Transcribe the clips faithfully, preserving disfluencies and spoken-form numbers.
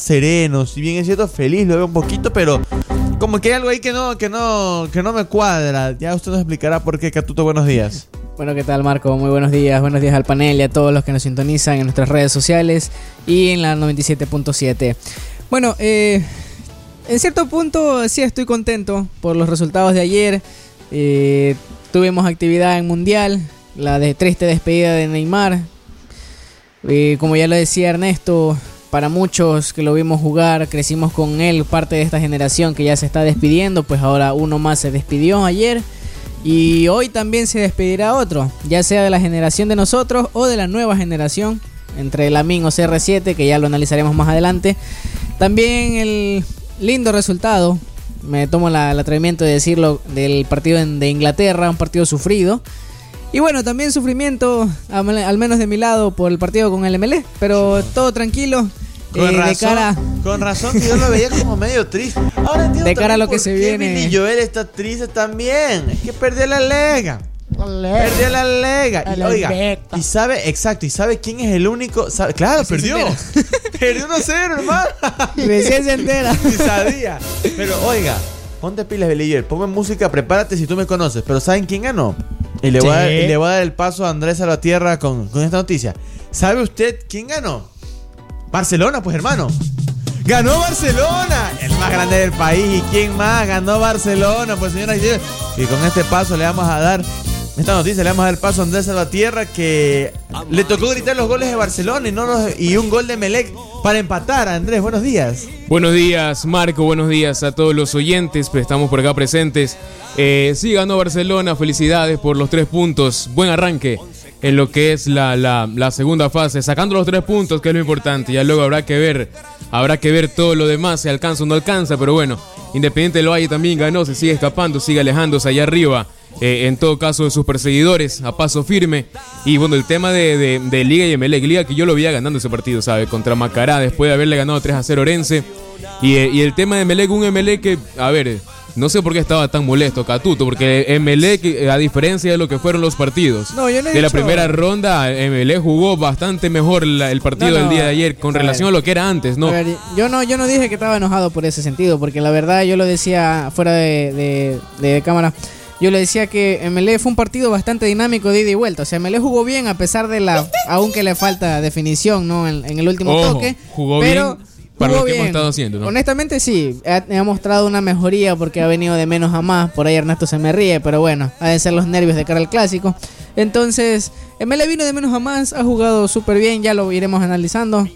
sereno. Si bien es cierto, feliz, lo veo un poquito, pero como que hay algo ahí que no, que no, que no me cuadra. Ya usted nos explicará por qué. Catuto, buenos días. Bueno, ¿qué tal, Marco? Muy buenos días. Buenos días al panel y a todos los que nos sintonizan en nuestras redes sociales y en la noventa y siete punto siete. Bueno, eh, en cierto punto sí estoy contento por los resultados de ayer. Eh, tuvimos actividad en Mundial, la de triste despedida de Neymar. Eh, como ya lo decía Ernesto, para muchos que lo vimos jugar, crecimos con él, parte de esta generación que ya se está despidiendo, pues ahora uno más se despidió ayer. Y hoy también se despedirá otro, ya sea de la generación de nosotros o de la nueva generación, entre Lamine o C R siete, que ya lo analizaremos más adelante. También el lindo resultado, me tomo la, el atrevimiento de decirlo, del partido en, de Inglaterra, un partido sufrido. Y bueno, también sufrimiento, al menos de mi lado, por el partido con el M L E, pero todo tranquilo. Con, eh, razón, de cara, con razón que yo lo veía como medio triste. Ahora entiendo de cara a lo que se viene. Billy Joel está triste también. Es que perdió la lega. Perdió la lega. Y oiga, y sabe, exacto, y sabe quién es el único. Sabe, claro, perdió. Perdió uno cero, hermano. Recién se entera. Ni sabía. Pero oiga, ponte pilas, Billy Joel. Ponme música, prepárate si tú me conoces. Pero ¿saben quién ganó? Y le, sí. voy, a dar, y le voy a dar el paso a Andrés Salvatierra con, con esta noticia. ¿Sabe usted quién ganó? Barcelona, pues, hermano. ¡Ganó Barcelona! El más grande del país. ¿Y quién más? Ganó Barcelona, pues, señoras y señores. Y con este paso le vamos a dar, esta noticia le vamos a dar el paso a Andrés Salvatierra, que le tocó gritar los goles de Barcelona y, no los, y un gol de Emelec para empatar. Andrés, buenos días. Buenos días, Marco. Buenos días a todos los oyentes. Pues estamos por acá presentes. Eh, sí, ganó Barcelona. Felicidades por los tres puntos. Buen arranque en lo que es la, la, la segunda fase, sacando los tres puntos, que es lo importante. Ya luego habrá que ver, habrá que ver todo lo demás, si alcanza o no alcanza, pero bueno, Independiente del Valle también ganó, se sigue escapando, sigue alejándose allá arriba, eh, en todo caso de sus perseguidores, a paso firme. Y bueno, el tema de, de, de Liga y Emelec, Liga que yo lo veía ganando ese partido, ¿sabe? Contra Macará, después de haberle ganado tres a cero Orense. Y, eh, y el tema de Emelec, un Emelec que, a ver, no sé por qué estaba tan molesto Catuto, porque Emelec, a diferencia de lo que fueron los partidos no, yo no he de la dicho... primera ronda, Emelec jugó bastante mejor la, el partido no, no, del día de ayer con a relación ver, a lo que era antes, ¿no? A ver, yo no yo no dije que estaba enojado por ese sentido, porque la verdad yo lo decía fuera de, de, de cámara. Yo le decía que Emelec fue un partido bastante dinámico de ida y vuelta. O sea, Emelec jugó bien a pesar de la, aunque le falta definición, ¿no? En, en el último Ojo, toque. Jugó pero bien. Para lo que bien. hemos estado haciendo, ¿no? Honestamente sí, ha, ha mostrado una mejoría porque ha venido de menos a más. Por ahí Ernesto se me ríe, pero bueno, ha de ser los nervios de cara al clásico. Entonces, Emelec vino de menos a más, ha jugado súper bien, ya lo iremos analizando.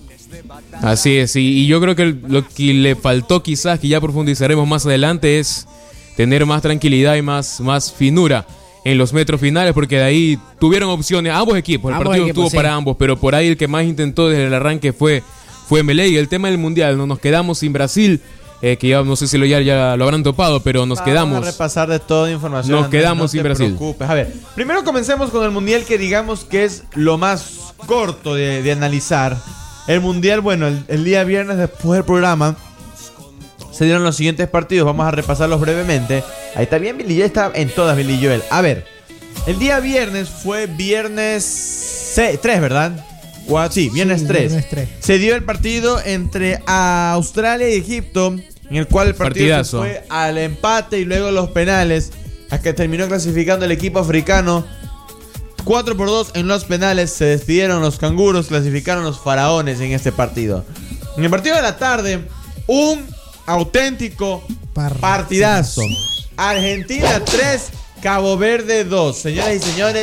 Así es, y, y yo creo que lo que le faltó quizás, que ya profundizaremos más adelante, es tener más tranquilidad y más, más finura en los metros finales, porque de ahí tuvieron opciones ambos equipos, el ambos partido equipos, estuvo sí. para ambos, pero por ahí el que más intentó desde el arranque fue Fue Emelec. Y el tema del mundial, no nos quedamos sin Brasil, eh, que ya no sé si lo, ya, ya lo habrán topado, pero nos Vamos quedamos. Vamos a repasar de toda información. Nos Andrés, quedamos no sin te Brasil. Preocupes. A ver, primero comencemos con el mundial, que digamos que es lo más corto de, de analizar. El mundial, bueno, el, el día viernes después del programa se dieron los siguientes partidos. Vamos a repasarlos brevemente. Ahí está bien, Billy Joel está en todas, Billy Joel. A ver, el día viernes fue viernes tres, ¿verdad? Sí, viernes tres. Se dio el partido entre Australia y Egipto, en el cual el partido se fue al empate y luego los penales, hasta que terminó clasificando el equipo africano. cuatro por dos en los penales. Se despidieron los canguros, clasificaron los faraones en este partido. En el partido de la tarde, un auténtico partidazo. Argentina tres, Cabo Verde dos. Señoras y señores,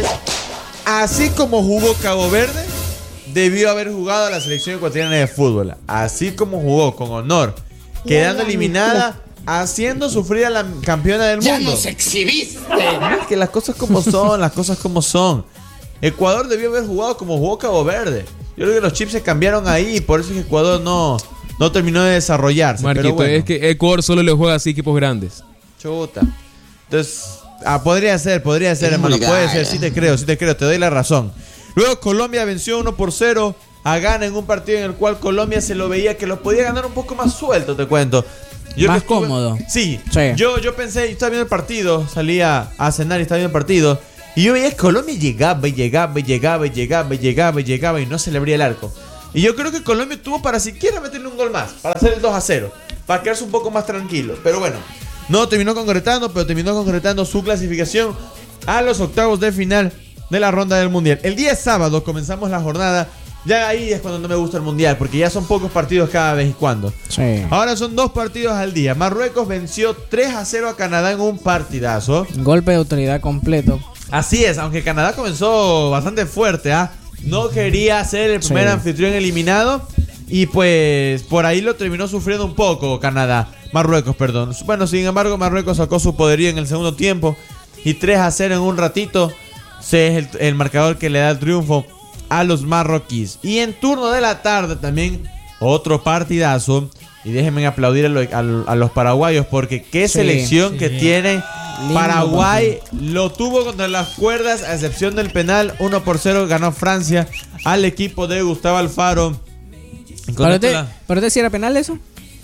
así como jugó Cabo Verde, debió haber jugado a la selección ecuatoriana de fútbol. Así como jugó, con honor, quedando eliminada, haciendo sufrir a la campeona del mundo. ¡Ya nos exhibiste! Es que las cosas como son, las cosas como son. Ecuador debió haber jugado como jugó Cabo Verde. Yo creo que los chips se cambiaron ahí y por eso es que Ecuador no, no terminó de desarrollarse. Marquito, pero bueno. Es que Ecuador solo le juega así equipos grandes. Chuta. Entonces, ah, podría ser, podría ser, es hermano. Puede ser, sí te creo, sí te creo, te doy la razón. Luego Colombia venció uno por cero a Ghana en un partido en el cual Colombia se lo veía que lo podía ganar un poco más suelto, te cuento. Yo más estuve, cómodo. Sí, sí. Yo, yo pensé, yo estaba viendo el partido, salía a cenar y estaba viendo el partido, y yo veía que Colombia llegaba y llegaba y llegaba y llegaba y llegaba y llegaba y no se le abría el arco. Y yo creo que Colombia tuvo para siquiera meterle un gol más, para hacer el dos a cero, para quedarse un poco más tranquilo. Pero bueno, no terminó concretando, pero terminó concretando su clasificación a los octavos de final de la ronda del Mundial. El día sábado comenzamos la jornada. Ya ahí es cuando no me gusta el Mundial, porque ya son pocos partidos cada vez y cuando. Sí. Ahora son dos partidos al día. Marruecos venció tres a cero a Canadá en un partidazo. Golpe de autoridad completo. Así es, aunque Canadá comenzó bastante fuerte, ¿ah? No quería ser el primer Sí. anfitrión eliminado. Y pues por ahí lo terminó sufriendo un poco Canadá. Marruecos, perdón. Bueno, sin embargo, Marruecos sacó su poderío en el segundo tiempo. Y tres a cero en un ratito. Ese es el, el marcador que le da el triunfo a los marroquíes. Y en turno de la tarde también otro partidazo. Y déjenme aplaudir a, lo, a, a los paraguayos, porque qué Sí, selección sí. que tiene Lindo Paraguay. Lo tuvo contra las cuerdas, a excepción del penal. uno por cero ganó Francia al equipo de Gustavo Alfaro. Y con ¿Para esto usted, la- ¿Para usted si era penal eso?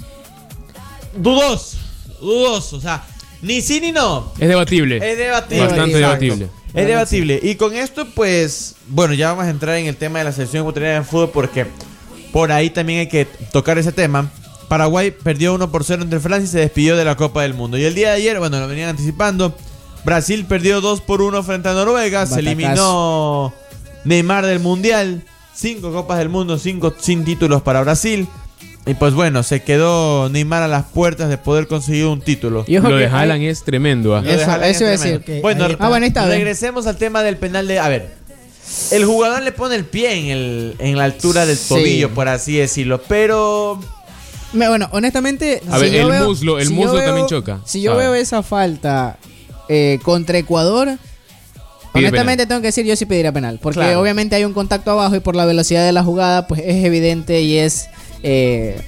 Dudoso, dudoso, o sea, ni sí ni no. Es debatible. Es debatible. Bastante Exacto. debatible. Es debatible. Y con esto, pues, bueno, ya vamos a entrar en el tema de la selección ecuatoriana de fútbol, porque por ahí también hay que tocar ese tema. Paraguay perdió uno por cero entre Francia y se despidió de la Copa del Mundo. Y el día de ayer, bueno, lo venían anticipando, Brasil perdió dos por uno frente a Noruega. Se Batacazo. eliminó Neymar del Mundial. Cinco Copas del Mundo, cinco sin títulos para Brasil. Y pues bueno, se quedó Neymar a las puertas de poder conseguir un título. Y ojo Lo que de hay- Haaland es tremendo. ¿ah? Lo de Eso- Haaland es eso iba a tremendo. decir. Ok, Bueno, ahí está. Ah, bueno, ahí está. regresemos al tema del penal de... A ver, el jugador le pone el pie en, el, en la altura del Sí. tobillo, por así decirlo. Pero... Me- Bueno, honestamente. A ver, yo el muslo- el si muslo yo también choca, Si yo ¿sabe? veo esa falta eh, contra Ecuador, Pide honestamente penal. tengo que decir, yo sí pediría penal. Porque Claro. obviamente hay un contacto abajo y por la velocidad de la jugada, pues es evidente y es eh,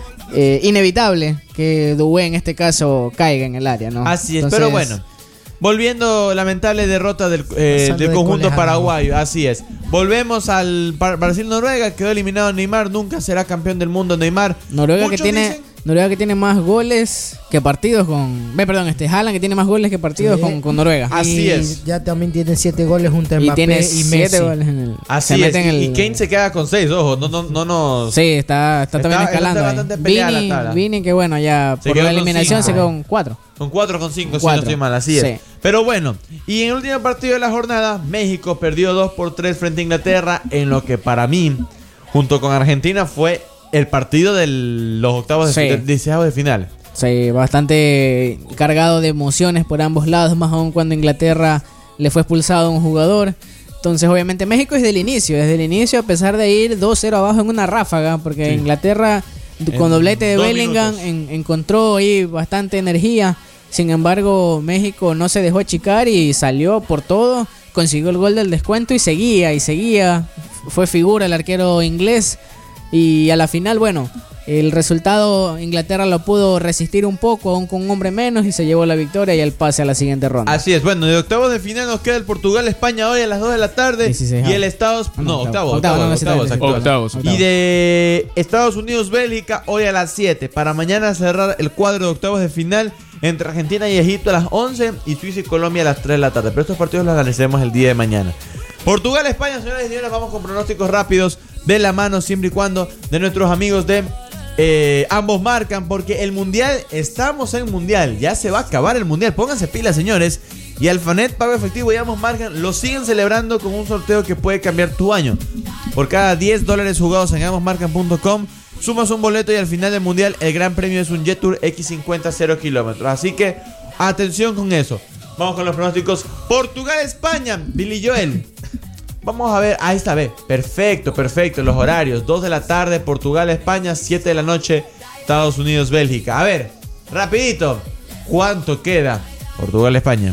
eh, inevitable que Dubé en este caso caiga en el área, ¿no? Así es, Entonces, pero bueno. Volviendo, lamentable derrota del, eh, Pasando del de conjunto coleja, paraguayo, así es. Volvemos al Par- Brasil-Noruega, quedó eliminado Neymar, nunca será campeón del mundo Neymar. Noruega que Muchos tiene dicen- Noruega que tiene más goles que partidos con... Ve, perdón, este Haaland que tiene más goles que partidos Sí. con, con Noruega. Así Y es. Ya también tiene siete goles junto a Y Mbappé tiene y siete Messi. goles en el... Así se es, mete en y, el- y Kane se queda con seis, ojo, no, no, no nos... Sí, está, está también Está- escalando. está ahí. bastante peleada la Vini, tabla. Vini, que bueno, ya Se por quedó la con eliminación cinco. se quedó con cuatro. Con cuatro con cinco, si no Cuatro. estoy mal, así Sí. es. Pero bueno, y en el último partido de la jornada, México perdió dos por tres frente a Inglaterra, en lo que para mí, junto con Argentina, fue el partido de los octavos de, Sí. de, deseados de final. Sí, bastante cargado de emociones por ambos lados, más aún cuando Inglaterra le fue expulsado a un jugador. Entonces, obviamente, México desde el inicio, desde el inicio, a pesar de ir dos cero abajo en una ráfaga, porque Sí. Inglaterra, En con doblete de dos Bellingham, minutos. en- encontró ahí bastante energía. Sin embargo, México no se dejó achicar y salió por todo, consiguió el gol del descuento y seguía y seguía. Fue figura el arquero inglés. Y a la final, bueno, el resultado Inglaterra lo pudo resistir un poco, aún con un hombre menos, y se llevó la victoria y el pase a la siguiente ronda. Así es, bueno, de octavos de final nos queda el Portugal-España hoy a las dos de la tarde. dieciséis. Y el Estados... Ah, no, No, octavo. octavos, Octavo, no, octavos, sí, octavos, sí, sí. octavos. Octavos. Y de Estados Unidos-Bélgica hoy a las siete. Para mañana cerrar el cuadro de octavos de final entre Argentina y Egipto a las once. Y Suiza y Colombia a las tres de la tarde. Pero estos partidos los analizaremos el día de mañana. Portugal-España, señoras y señores, vamos con pronósticos rápidos de la mano, siempre y cuando de nuestros amigos de eh, ambos marcan, porque el mundial, estamos en mundial, ya se va a acabar el mundial, pónganse pilas, señores. Y Alphanet, pago efectivo y ambos marcan, lo siguen celebrando con un sorteo que puede cambiar tu año. Por cada diez dólares jugados en ambos marcan punto com, sumas un boleto y al final del mundial el gran premio es un Jetour equis cincuenta cero kilómetros. Así que atención con eso. Vamos con los pronósticos. Portugal-España, Billy Joel. Vamos a ver, ahí está, ve. Perfecto, perfecto. Los horarios: dos de la tarde, Portugal-España, siete de la noche, Estados Unidos-Bélgica. A ver, rapidito. ¿Cuánto queda? Portugal-España.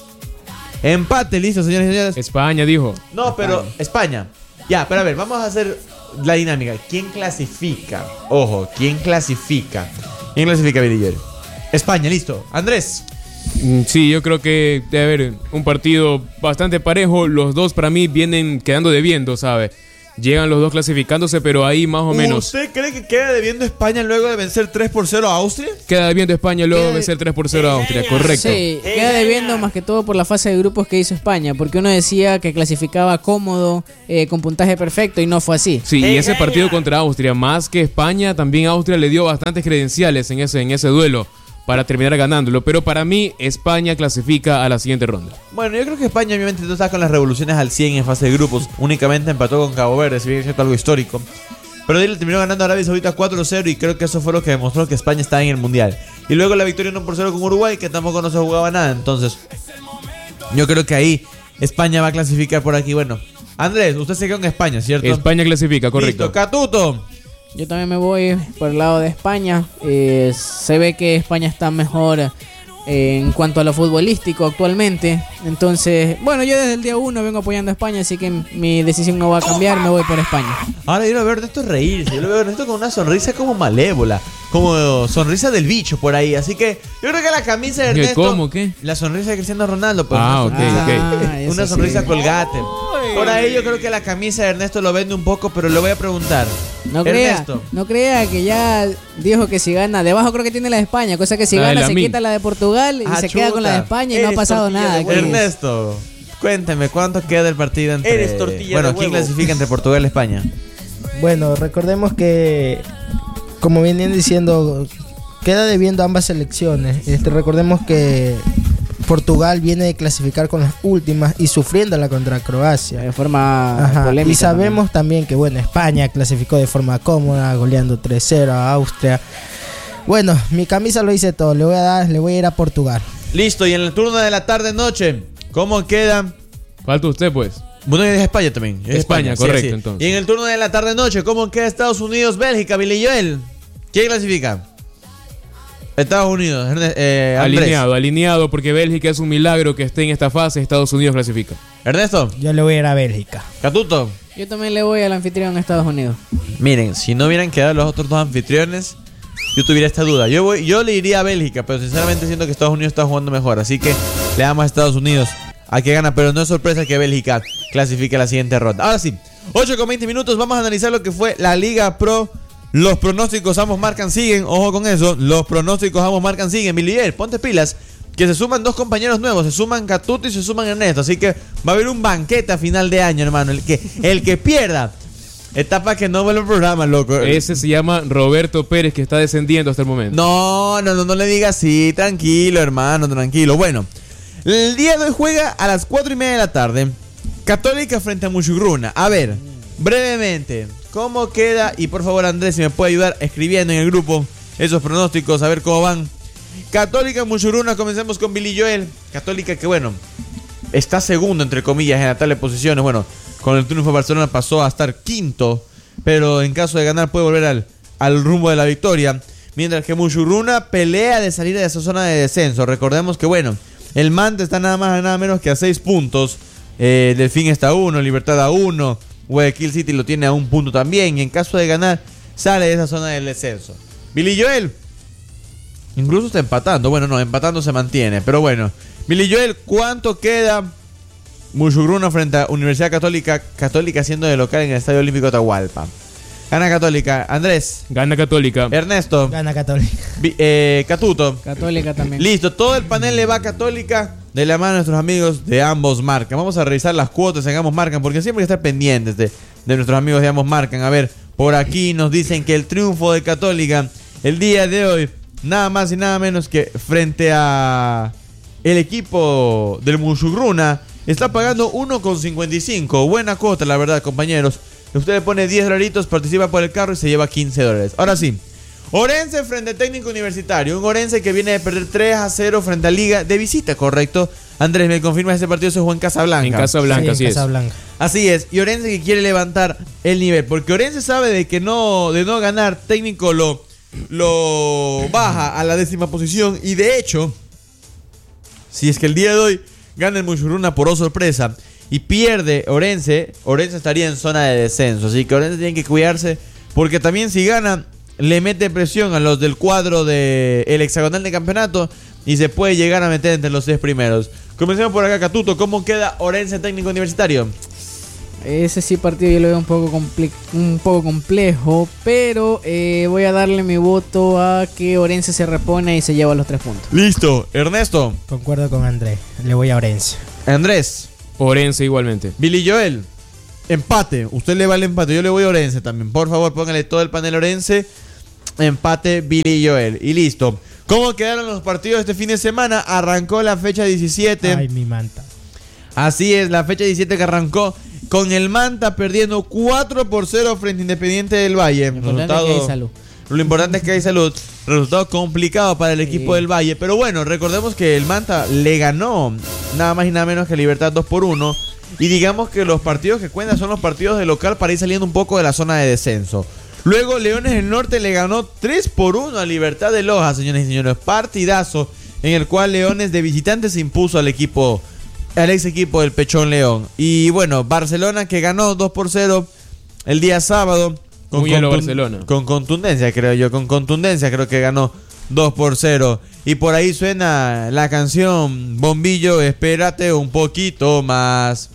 Empate, listo, señores y señores. España dijo. No, pero España. Ya, pero a ver, vamos a hacer la dinámica. ¿Quién clasifica? Ojo, ¿quién clasifica? ¿Quién clasifica, Billy Joel? España, listo. Andrés. Mm, Sí, yo creo que debe haber un partido bastante parejo. Los dos para mí vienen quedando debiendo, ¿sabes? llegan los dos clasificándose, pero ahí más o menos. ¿Usted cree que queda debiendo España luego de vencer tres por cero a Austria? Queda debiendo España luego de vencer tres por cero a Austria, correcto. Sí, queda debiendo más que todo por la fase de grupos que hizo España, porque uno decía que clasificaba cómodo, eh, con puntaje perfecto, y no fue así. Sí, y ese partido contra Austria, más que España, también Austria le dio bastantes credenciales en ese, en ese duelo para terminar ganándolo, pero para mí España clasifica a la siguiente ronda. Bueno, yo creo que España obviamente no está con las revoluciones al cien en fase de grupos, únicamente empató con Cabo Verde, si bien es cierto algo histórico. Pero de ahí le terminó ganando a Arabia Saudita cuatro cero y creo que eso fue lo que demostró que España está en el Mundial. Y luego la victoria uno por cero con Uruguay, que tampoco no se jugaba nada, entonces yo creo que ahí España va a clasificar por aquí. Bueno, Andrés, usted se quedó en España, ¿cierto? España clasifica, correcto. Listo, Catuto. Yo también me voy por el lado de España. Eh, se ve que España está mejor eh, en cuanto a lo futbolístico actualmente. Entonces, bueno, yo desde el día uno vengo apoyando a España, así que mi decisión no va a cambiar, me voy por España. Ahora yo lo veo a Ernesto reírse, yo lo veo a Ernesto con una sonrisa como malévola, como sonrisa del bicho por ahí. Así que yo creo que la camisa de Ernesto... ¿Cómo? ¿Qué? La sonrisa de Cristiano Ronaldo. Pues, Ah, una ok, sonrisa, ok. Ah, una eso sonrisa sí. colgate. Por ahí yo creo que la camisa de Ernesto lo vende un poco, pero le voy a preguntar. No crea, Ernesto. no crea que ya dijo que si gana, debajo creo que tiene la de España, cosa que si La de gana se Lamine. quita la de Portugal y Ah, se queda con la de chuta. España y no ha Eres pasado tortilla nada. de ¿qué huevo. es? Ernesto, cuénteme, ¿cuánto queda el partido entre... Eres tortilla Bueno, de ¿quién huevo. clasifica entre Portugal y España? Bueno, recordemos que, como venían diciendo, queda debiendo ambas selecciones. Este, recordemos que Portugal viene de clasificar con las últimas y sufriéndola contra Croacia. De forma Ajá, polémica. y sabemos también que, bueno, España clasificó de forma cómoda, goleando tres cero a Austria. Bueno, mi camisa lo dice todo, le voy a dar, le voy a ir a Portugal. Listo, y en el turno de la tarde-noche, ¿cómo queda? Falta usted, pues. Bueno, es España también. es España, correcto, entonces. Y en el turno de la tarde-noche, ¿cómo queda Estados Unidos-Bélgica, Billy Joel? ¿Quién clasifica? Estados Unidos, Erne- eh, Andrés. Alineado, alineado, porque Bélgica es un milagro que esté en esta fase. Estados Unidos clasifica. Ernesto, Yo le voy a ir a Bélgica. Catuto. Yo también le voy al anfitrión a Estados Unidos. Miren, si no hubieran quedado los otros dos anfitriones, yo tuviera esta duda. Yo voy, yo le iría a Bélgica, pero sinceramente siento que Estados Unidos está jugando mejor. Así que le damos a Estados Unidos a que gana, pero no es sorpresa que Bélgica clasifique a la siguiente ronda. Ahora sí, ocho con veinte minutos, vamos a analizar lo que fue la Liga Pro. Los pronósticos ambos marcan, siguen. Ojo con eso, los pronósticos ambos marcan, siguen. Milier, ponte pilas, que se suman dos compañeros nuevos. Se suman Catuto y se suman Ernesto. Así que va a haber un banquete a final de año, hermano. El que, el que pierda, etapa que no vuelve el programa, loco. Ese se llama Roberto Pérez, que está descendiendo hasta el momento. No, no, no, no le digas así, tranquilo, hermano, tranquilo. Bueno, el día de hoy juega a las cuatro y media de la tarde Católica frente a Muchugruna. A ver, brevemente, ¿cómo queda? Y por favor, Andrés, si me puede ayudar escribiendo en el grupo esos pronósticos, a ver cómo van. Católica, Muchugruna, comencemos con Billy Joel. Católica que, bueno, está segundo, entre comillas, en la tabla de posiciones. Bueno, con el triunfo de Barcelona pasó a estar quinto, pero en caso de ganar puede volver al, al rumbo de la victoria. Mientras que Muchugruna pelea de salir de esa zona de descenso. Recordemos que, bueno, el Mante está nada más nada menos que a seis puntos. Eh, Delfín está a uno, Libertad a uno. Guayaquil City lo tiene a un punto también. Y en caso de ganar, sale de esa zona del descenso. Billy Joel incluso está empatando. Bueno, no, empatando se mantiene. Pero bueno, Billy Joel, ¿cuánto queda Muchugruna frente a Universidad Católica? Católica siendo de local en el Estadio Olímpico Atahualpa. Gana Católica. Andrés. Gana Católica. Ernesto. Gana Católica. Vi- eh, Catuto. Católica también. Listo, todo el panel le va a Católica de la mano a nuestros amigos de ambos marcan. Vamos a revisar las cuotas en ambos marcan porque siempre hay que estar pendientes de, de nuestros amigos de ambos marcan. A ver, por aquí nos dicen que el triunfo de Católica el día de hoy, nada más y nada menos que frente a el equipo del Muchugruna, está pagando uno con cincuenta y cinco. Buena cuota, la verdad, compañeros. Usted le pone diez dolaritos, participa por el carro y se lleva quince dólares. Ahora sí, Orense frente a Técnico Universitario. Un Orense que viene de perder tres a cero frente a Liga de visita, ¿correcto? Andrés, ¿me confirma ese partido se jugó en Casablanca? En Casablanca, Sí, así en es. Casablanca. Así es, y Orense que quiere levantar el nivel, porque Orense sabe de que no, de no ganar, Técnico lo, lo baja a la décima posición, y de hecho, si es que el día de hoy gana el Muchugruna por oh sorpresa y pierde Orense, Orense estaría en zona de descenso, así que Orense tiene que cuidarse, porque también si gana, le mete presión a los del cuadro del hexagonal de campeonato y se puede llegar a meter entre los seis primeros. Comencemos por acá, Catuto. ¿Cómo queda Orense Técnico Universitario? ese sí partido yo lo veo un poco, comple- un poco complejo, pero eh, voy a darle mi voto a que Orense se repone y se lleva los tres puntos. Listo. Ernesto. Concuerdo con Andrés. Le voy a Orense. Andrés. Orense igualmente. Billy Joel. Empate. Usted le va el empate. Yo le voy a Orense también. Por favor, póngale todo el panel Orense. Empate Billy Joel. Y listo. ¿Cómo quedaron los partidos este fin de semana? Arrancó la fecha diecisiete. Ay, mi manta. Así es, la fecha diecisiete que arrancó con el Manta perdiendo cuatro por cero frente a Independiente del Valle. Lo importante es que hay salud. Lo importante es que hay salud. Resultado complicado para el equipo Sí. del Valle. Pero bueno, recordemos que el Manta le ganó nada más y nada menos que Libertad dos por uno. Y digamos que los partidos que cuentan son los partidos de local para ir saliendo un poco de la zona de descenso. Luego Leones del Norte le ganó tres por uno a Libertad de Loja, señores y señores. Partidazo en el cual Leones de visitante se impuso al equipo, al ex equipo del Pechón León. Y bueno, Barcelona que ganó dos por cero el día sábado. Con, Muy a lo contun- Barcelona. con contundencia, creo yo. Con contundencia creo que ganó dos por cero. Y por ahí suena la canción Bombillo, espérate un poquito más.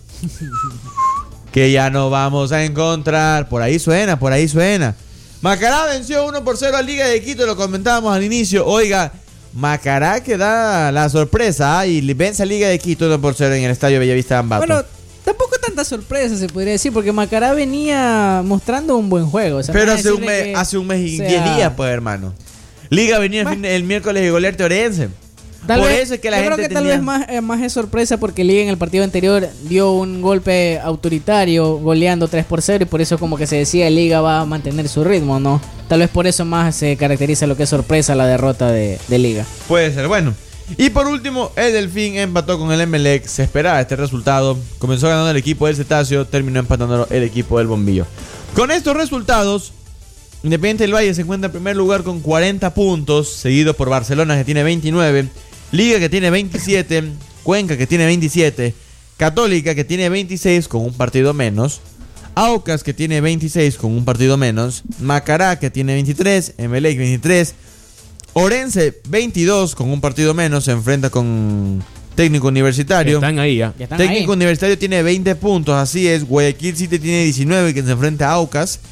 Que ya no vamos a encontrar. Por ahí suena, por ahí suena. Macará venció uno por cero a Liga de Quito, lo comentábamos al inicio. Oiga, Macará que da la sorpresa, ¿ah? Y vence a Liga de Quito uno por cero en el estadio Bellavista de Ambato. Bueno, tampoco tanta sorpresa se podría decir, porque Macará venía mostrando un buen juego. O sea, Pero no es hace un, decirle mes, que hace un mes y sea- diez días, pues, hermano. Liga venía el, Bah. fin- el miércoles de golearte Orense. Tal Por vez- eso es que la yo gente creo que tal tenía- vez más, eh, más es sorpresa porque Liga en el partido anterior dio un golpe autoritario goleando tres por cero y por eso como que se decía Liga va a mantener su ritmo, ¿no? Tal vez por eso más se caracteriza lo que es sorpresa la derrota de, de Liga. Puede ser, bueno. Y por último, el Delfín empató con el Emelec. Se esperaba este resultado. Comenzó ganando el equipo del Cetáceo, terminó empatando el equipo del Bombillo. Con estos resultados, Independiente del Valle se encuentra en primer lugar con cuarenta puntos, seguido por Barcelona que tiene veintinueve, Liga que tiene veintisiete, Cuenca que tiene veintisiete, Católica que tiene veintiséis con un partido menos, Aucas que tiene veintiséis con un partido menos, Macará que tiene veintitrés, Emelec veintitrés, Orense veintidós con un partido menos, se enfrenta con Técnico Universitario. Están ahí ya. Ya están Técnico ahí. Universitario tiene veinte puntos, así es. Guayaquil City tiene diecinueve, que se enfrenta a Aucas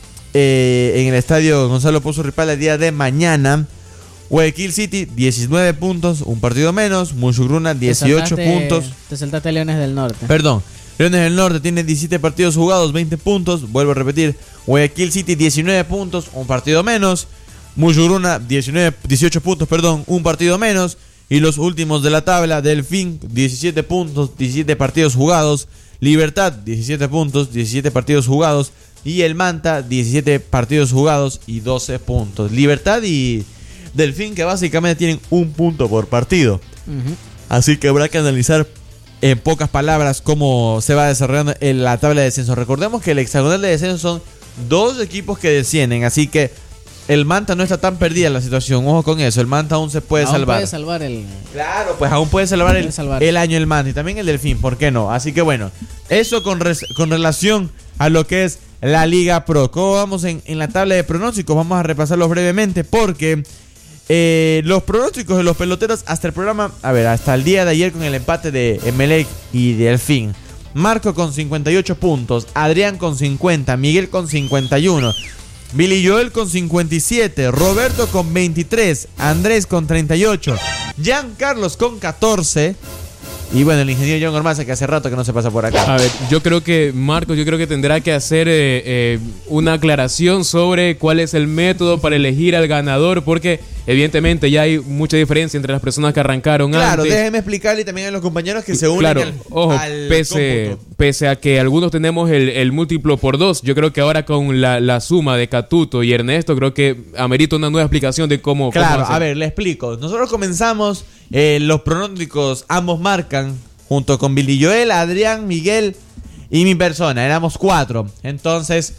eh, en el estadio Gonzalo Pozo Ripal el día de mañana. Guayaquil City diecinueve puntos, un partido menos. Muchugruna Te dieciocho saltaste- puntos. Te saltaste a Leones del Norte. Perdón, Leones del Norte tiene diecisiete partidos jugados, veinte puntos. Vuelvo a repetir, Guayaquil City diecinueve puntos, un partido menos. Muchugruna diecinueve, dieciocho puntos, perdón, un partido menos. Y los últimos de la tabla, Delfín diecisiete puntos, diecisiete partidos jugados. Libertad diecisiete puntos, diecisiete partidos jugados. Y el Manta diecisiete partidos jugados y doce puntos. Libertad y Delfín que básicamente tienen un punto por partido. Ujú. Así que habrá que analizar en pocas palabras cómo se va desarrollando en la tabla de descenso. Recordemos que el hexagonal de descenso son dos equipos que descienden, así que el Manta no está tan perdida la situación. Ojo con eso, el Manta aún se puede Aún salvar. puede salvar el... Claro, pues aún puede salvar, el, Puede salvar. el año el Manta y también el Delfín, ¿por qué no? Así que bueno, eso con, res- con relación a lo que es la Liga Pro. ¿Cómo vamos en, en la tabla de pronósticos? Vamos a repasarlos brevemente porque eh, los pronósticos de los peloteros hasta el programa, a ver, hasta el día de ayer con el empate de Emelec y Delfín. Marco con cincuenta y ocho puntos, Adrián con cincuenta, Miguel con cincuenta y uno, Billy Joel con cincuenta y siete, Roberto con veintitrés, Andrés con treinta y ocho, Jean Carlos con catorce y bueno, el ingeniero John Ormaza que hace rato que no se pasa por acá. A ver, yo creo que Marcos, yo creo que tendrá que hacer eh, eh, una aclaración sobre cuál es el método para elegir al ganador, porque evidentemente ya hay mucha diferencia entre las personas que arrancaron Claro, antes. déjeme explicarle también a los compañeros que se unen Claro, al, ojo, al pese, cómputo. pese a que algunos tenemos el, el múltiplo por dos, yo creo que ahora con la, la suma de Catuto y Ernesto, creo que amerita una nueva explicación de cómo... Claro, cómo hacer. a ver, le explico. Nosotros comenzamos, eh, los pronósticos ambos marcan, junto con Billy Joel, Adrián, Miguel y mi persona. Éramos cuatro. Entonces,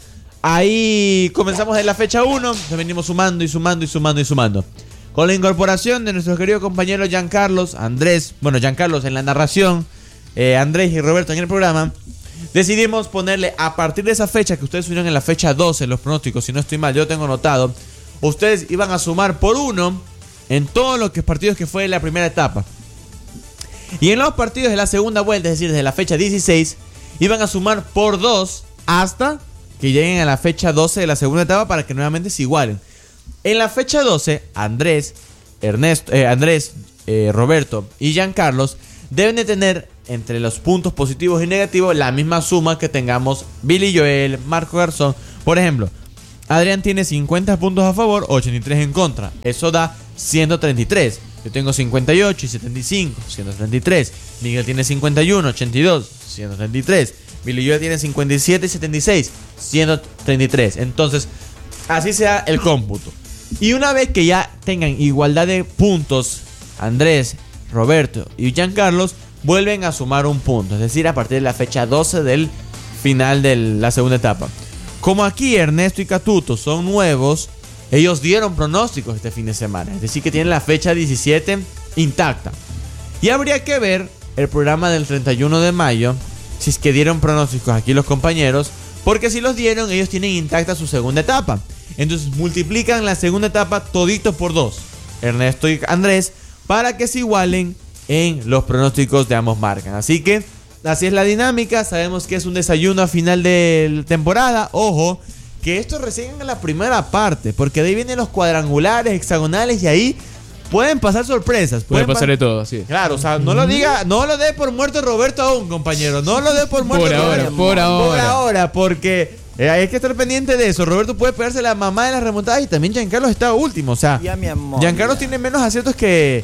ahí comenzamos en la fecha uno, nos venimos sumando y sumando y sumando y sumando. Con la incorporación de nuestro querido compañero Giancarlos, Andrés, bueno, Giancarlos en la narración, eh, Andrés y Roberto en el programa, decidimos ponerle a partir de esa fecha que ustedes subieron en la fecha doce, los pronósticos, si no estoy mal, yo tengo notado, ustedes iban a sumar por uno en todos los que- partidos que fue la primera etapa. Y en los partidos de la segunda vuelta, es decir, desde la fecha dieciséis, y van a sumar por dos hasta que lleguen a la fecha doce de la segunda etapa para que nuevamente se igualen. En la fecha doce, Andrés, Ernesto, eh, Andrés, eh, Roberto y Giancarlos deben de tener entre los puntos positivos y negativos la misma suma que tengamos Billy Joel, Marco Garzón. Por ejemplo, Adrián tiene cincuenta puntos a favor, ochenta y tres en contra. Eso da ciento treinta y tres. Yo tengo cincuenta y ocho y setenta y cinco, ciento treinta y tres. Miguel tiene cincuenta y uno, ochenta y dos, ciento treinta y tres. Billy Joel tiene cincuenta y siete y setenta y seis, ciento treinta y tres. Entonces, así sea el cómputo. Y una vez que ya tengan igualdad de puntos, Andrés, Roberto y Giancarlos vuelven a sumar un punto. Es decir, a partir de la fecha doce del final de la segunda etapa. Como aquí Ernesto y Catuto son nuevos, ellos dieron pronósticos este fin de semana. Es decir, que tienen la fecha diecisiete intacta. Y habría que ver el programa del treinta y uno de mayo, si es que dieron pronósticos aquí los compañeros, porque si los dieron, ellos tienen intacta su segunda etapa. Entonces multiplican la segunda etapa todito por dos, Ernesto y Andrés, para que se igualen en los pronósticos de ambos marcas. Así que así es la dinámica. Sabemos que es un desayuno a final de temporada. Ojo, que esto recién en la primera parte, porque de ahí vienen los cuadrangulares, hexagonales, y ahí pueden pasar sorpresas. Puede Pueden pasar pa- de todo, sí. Claro, o sea, no lo diga, no lo dé por muerto Roberto aún, compañero. No lo dé por muerto Por ahora, Roberto. por ahora. Por ahora, porque eh, hay que estar pendiente de eso. Roberto puede pegarse la mamá de las remontadas y también Giancarlos está último. O sea, Ya, mi amor. Giancarlos tiene menos aciertos que,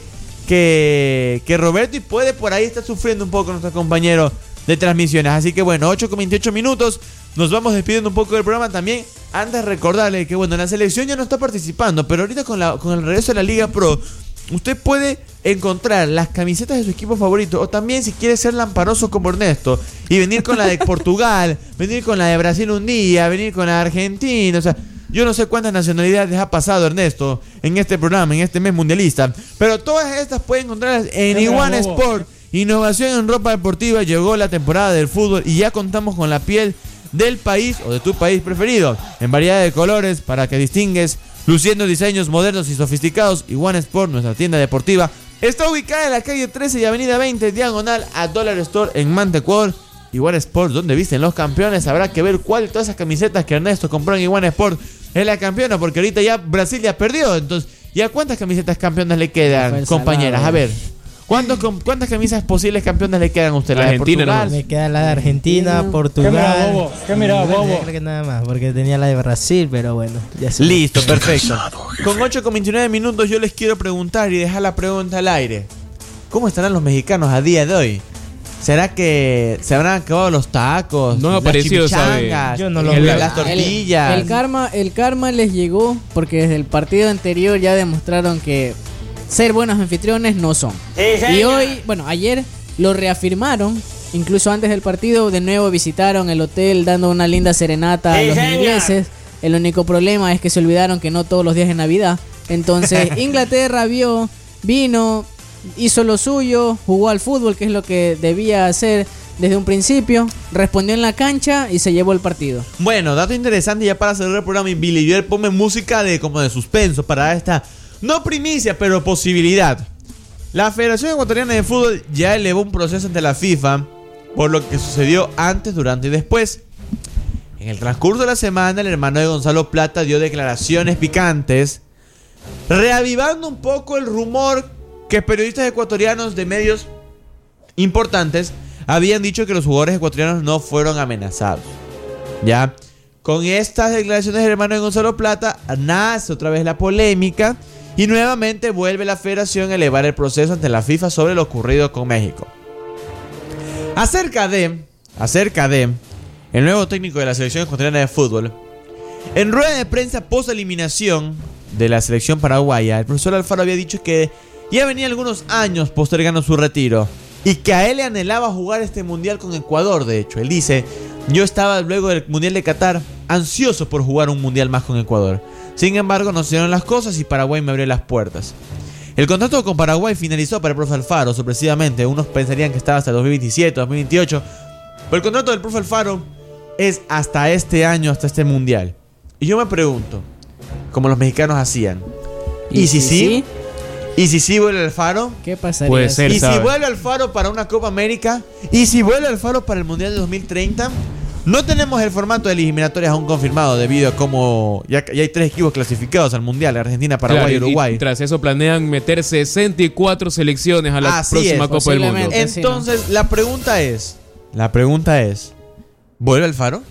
que, que Roberto y puede por ahí estar sufriendo un poco nuestro compañero de transmisiones. Así que bueno, ocho con veintiocho minutos. Nos vamos despidiendo un poco del programa también. Antes de recordarle que bueno, la selección ya no está participando, pero ahorita con, la, con el regreso de la Liga Pro, usted puede encontrar las camisetas de su equipo favorito. O también si quiere ser lamparoso como Ernesto y venir con la de Portugal, venir con la de Brasil un día, venir con la de Argentina. O sea, yo no sé cuántas nacionalidades ha pasado Ernesto en este programa, en este mes mundialista, pero todas estas pueden encontrarlas en Iguana Sport. Innovación en ropa deportiva. Llegó la temporada del fútbol y ya contamos con la piel del país o de tu país preferido en variedad de colores para que distingues, luciendo diseños modernos y sofisticados. Iguana Sport, nuestra tienda deportiva, está ubicada en la calle trece y avenida veinte, diagonal a Dollar Store en Manta, Ecuador. Iguana Sport, donde visten los campeones. Habrá que ver cuál de todas esas camisetas que Ernesto compró en Iguana Sport es la campeona, porque ahorita ya Brasil ya perdió. Entonces, ¿ya cuántas camisetas campeonas le quedan, compañeras? A ver, ¿cuántos, ¿cuántas camisas posibles campeonas le quedan a usted? ¿La de Argentina Portugal? nomás. Me queda la de Argentina, Portugal. ¿Qué mira, bobo? ¿Qué mira, Bueno, bobo? yo creo que nada más, porque tenía la de Brasil, pero bueno, ya se Listo, perfecto. Con ocho con veintinueve minutos yo les quiero preguntar y dejar la pregunta al aire. ¿Cómo estarán los mexicanos a día de hoy? ¿Será que se habrán acabado los tacos? No ha las aparecido, chimichangas, Yo no lo el- veo. las El- tortillas? El, karma, el karma les llegó porque desde el partido anterior ya demostraron que ser buenos anfitriones no son. Y hoy, bueno, ayer lo reafirmaron. Incluso antes del partido de nuevo visitaron el hotel dando una linda serenata a los ingleses. El único problema es que se olvidaron que no todos los días es Navidad. Entonces Inglaterra vio, vino, hizo lo suyo, jugó al fútbol, que es lo que debía hacer desde un principio, respondió en la cancha y se llevó el partido. Bueno, dato interesante ya para cerrar el programa. Y Billy Joel, ponme música de como de suspenso para dar esta, no primicia, pero posibilidad. La Federación Ecuatoriana de Fútbol ya elevó un proceso ante la FIFA por lo que sucedió antes, durante y después. En el transcurso de la semana, el hermano de Gonzalo Plata dio declaraciones picantes, reavivando un poco el rumor que periodistas ecuatorianos de medios importantes habían dicho que los jugadores ecuatorianos no fueron amenazados. Ya, con estas declaraciones del hermano de Gonzalo Plata nace otra vez la polémica y nuevamente vuelve la federación a elevar el proceso ante la FIFA sobre lo ocurrido con México. Acerca de, acerca de el nuevo técnico de la selección ecuatoriana de fútbol, en rueda de prensa post eliminación de la selección paraguaya, el profesor Alfaro había dicho que ya venía algunos años postergando su retiro y que a él le anhelaba jugar este mundial con Ecuador. De hecho, él dice: yo estaba luego del mundial de Qatar ansioso por jugar un mundial más con Ecuador. Sin embargo, no se dieron las cosas y Paraguay me abrió las puertas. El contrato con Paraguay finalizó para el profe Alfaro sorpresivamente. Unos pensarían que estaba hasta el dos mil veintisiete, dos mil veintiocho, pero el contrato del profe Alfaro es hasta este año, hasta este mundial. Y yo me pregunto, como los mexicanos hacían, ¿y, si sí? ¿Y si sí vuelve Alfaro? ¿Qué pasaría? Puede ser. ¿Y sabe. si vuelve Alfaro para una Copa América? ¿Y si vuelve Alfaro para el Mundial de dos mil treinta? No tenemos el formato de eliminatorias aún confirmado debido a cómo ya, ya hay tres equipos clasificados al Mundial, Argentina, Paraguay Claro, y Uruguay. Y tras eso planean meter sesenta y cuatro selecciones a la Así próxima es, Copa del Mundo. posiblemente. Entonces, la pregunta es, la pregunta es, ¿vuelve Alfaro?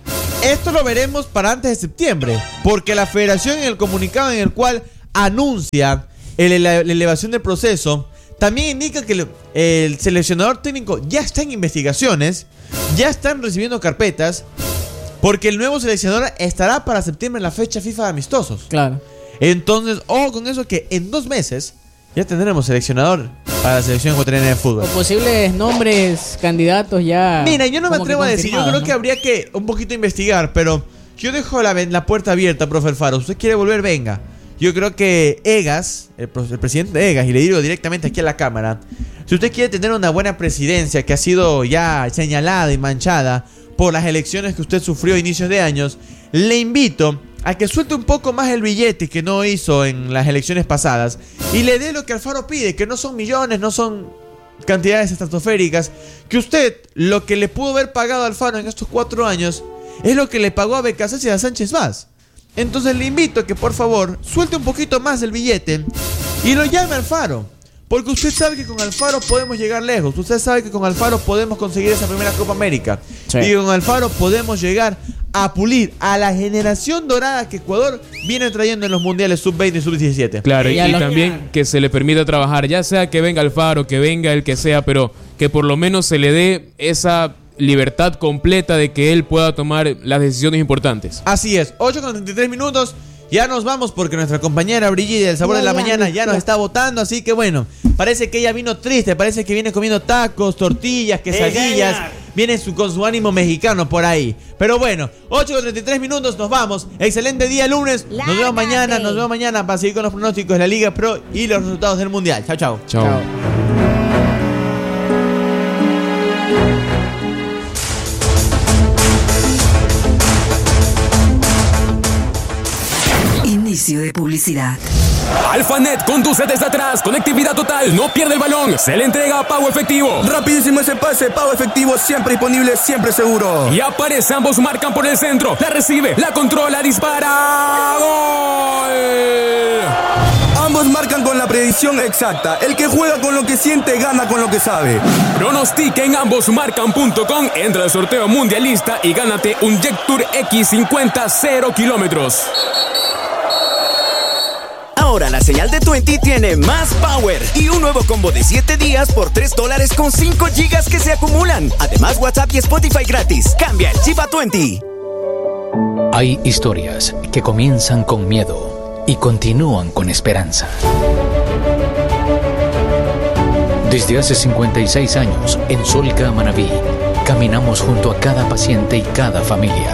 Esto lo veremos para antes de septiembre, porque la federación en el comunicado en el cual anuncia el- la elevación del proceso, también indica que el, el seleccionador técnico ya está en investigaciones, ya están recibiendo carpetas, porque el nuevo seleccionador estará para septiembre en la fecha FIFA de amistosos. Claro. Entonces, ojo con eso que en dos meses ya tendremos seleccionador para la selección ecuatoriana de fútbol. O posibles nombres, candidatos ya. Mira, yo no me como que atrevo a decir, yo creo confirmados, que ¿no? habría que un poquito investigar, pero yo dejo la, la puerta abierta, profe Alfaro. Si usted quiere volver, venga. Yo creo que Egas, el, el presidente Egas, y le digo directamente aquí a la cámara, si usted quiere tener una buena presidencia que ha sido ya señalada y manchada por las elecciones que usted sufrió a inicios de años, le invito a que suelte un poco más el billete que no hizo en las elecciones pasadas y le dé lo que Alfaro pide, que no son millones, no son cantidades estratosféricas, que usted lo que le pudo haber pagado a Alfaro en estos cuatro años es lo que le pagó a Becasés y a Sánchez Vaz. Entonces le invito a que por favor suelte un poquito más el billete y lo llame a Alfaro, porque usted sabe que con Alfaro podemos llegar lejos, usted sabe que con Alfaro podemos conseguir esa primera Copa América, Sí. y con Alfaro podemos llegar a pulir a la generación dorada que Ecuador viene trayendo en los mundiales sub veinte y sub diecisiete. Claro, y, Ya y lo- también que se le permita trabajar, ya sea que venga Alfaro, que venga el que sea, pero que por lo menos se le dé esa libertad completa de que él pueda tomar las decisiones importantes. Así es, ocho con treinta y tres minutos. Ya nos vamos porque nuestra compañera Brigitte del Sabor de la Mañana ya nos está votando. Así que bueno, parece que ella vino triste. Parece que viene comiendo tacos, tortillas, quesadillas. Viene su, con su ánimo mexicano por ahí. Pero bueno, ocho con treinta y tres minutos, nos vamos. Excelente día lunes. Nos vemos Lárgate. mañana, nos vemos mañana para seguir con los pronósticos de la Liga Pro y los resultados del Mundial. Chao, chao. Chao. Chao. Inicio de publicidad. Alphanet conduce desde atrás, conectividad total, no pierde el balón, se le entrega a Pago Efectivo. Rapidísimo ese pase, pago efectivo, siempre disponible, siempre seguro. Y aparece, ambos marcan por el centro, la recibe, la controla, dispara, ¡gol! Ambos marcan con la predicción exacta. El que juega con lo que siente, gana con lo que sabe. Pronostica en ambosmarcan punto com, entra al sorteo mundialista y gánate un Jectur X cincuenta cero kilómetros. Ahora la señal de veinte tiene más power y un nuevo combo de siete días por tres dólares con cinco gigas que se acumulan. Además, WhatsApp y Spotify gratis. Cambia el chip a veinte. Hay historias que comienzan con miedo y continúan con esperanza. Desde hace cincuenta y seis años, en Solca Manabí, caminamos junto a cada paciente y cada familia.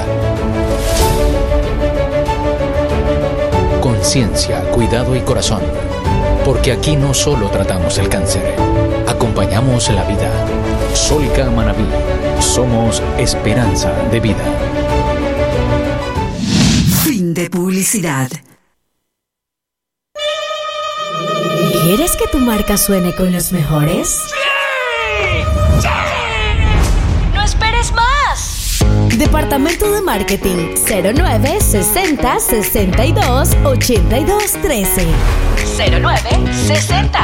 Conciencia, cuidado y corazón. Porque aquí no solo tratamos el cáncer, acompañamos la vida. Solca Manabí, somos esperanza de vida. Fin de publicidad. ¿Quieres que tu marca suene con los mejores? ¡No esperes más! Departamento de Marketing cero nueve sesenta sesenta y dos ochenta y dos trece. cero nueve sesenta